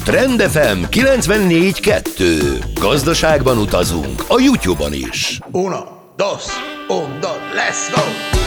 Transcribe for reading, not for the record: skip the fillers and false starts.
Trend FM 94.2. Gazdaságban utazunk a YouTube-on is. Uno, dos, let's go!